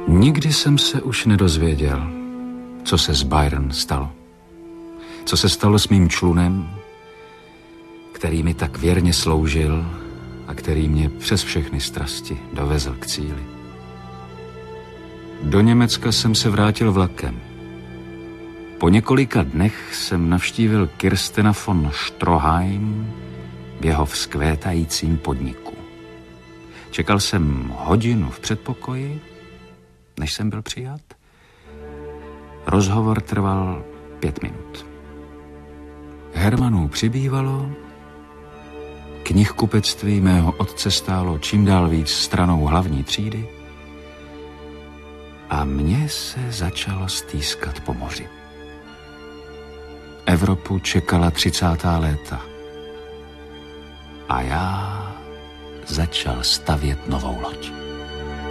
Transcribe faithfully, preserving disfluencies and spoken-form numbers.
Nikdy jsem se už nedozvěděl, co se s Byron stalo. Co se stalo s mým člunem, který mi tak věrně sloužil a který mě přes všechny strasti dovezl k cíli. Do Německa jsem se vrátil vlakem. Po několika dnech jsem navštívil Kirstena von Stroheim v jeho vzkvétajícím podniku. Čekal jsem hodinu v předpokoji, než jsem byl přijat. Rozhovor trval pět minut. Hermanů přibývalo, knihkupectví mého otce stálo čím dál víc stranou hlavní třídy a mně se začalo stýskat po moři. Evropu čekala třicátá léta a já začal stavět novou loď.